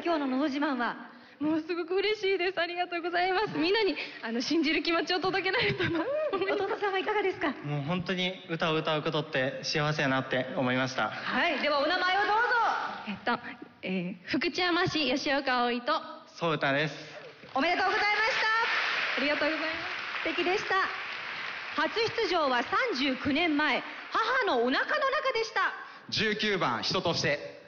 今日ののど自慢は。 もうすごく嬉しいです。ありがとうございます。みんなに信じる気持ちを届けないとな。 弟さんはいかがですか？ もう本当に歌を歌うことって幸せやなって思いました。 はい、ではお名前をどうぞ。 福知山市吉岡葵とそう歌です。 おめでとうございました。 ありがとうございます。 素敵でした。初出場は39年前、母のお腹の中でした。 19番人として。